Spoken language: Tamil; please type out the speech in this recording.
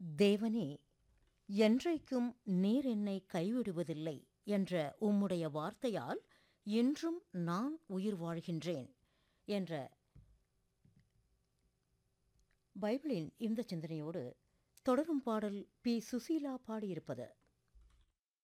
தேவனே, என்றைக்கும் நீர் என்னை கைவிடுவதில்லை என்ற உம்முடைய வார்த்தையால் இன்றும் நான் உயிர் வாழ்கின்றேன் என்ற பைபிளின் இந்த சிந்தனையோடு தொடரும் பாடல் பி. சுசீலா பாடியிருப்பது.